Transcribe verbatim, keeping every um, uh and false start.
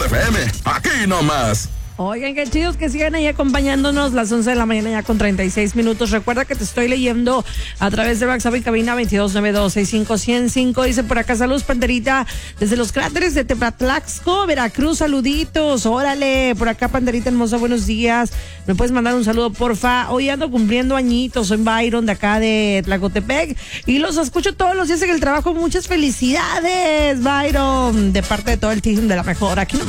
F M, aquí nomás. Oigan, qué chidos que sigan ahí acompañándonos las once de la mañana ya con treinta y seis minutos. Recuerda que te estoy leyendo a través de WhatsApp y cabina veintidós noventa y dos sesenta y cinco ciento cinco. Dice por acá, saludos Panderita desde los cráteres de Tepatlaxco, Veracruz, saluditos. Órale, por acá Panderita hermosa, buenos días. ¿Me puedes mandar un saludo, porfa? Hoy ando cumpliendo añitos, soy Byron de acá de Tlacotepec y los escucho todos los días en el trabajo. Muchas felicidades, Byron, de parte de todo el team de La Mejor. Aquí no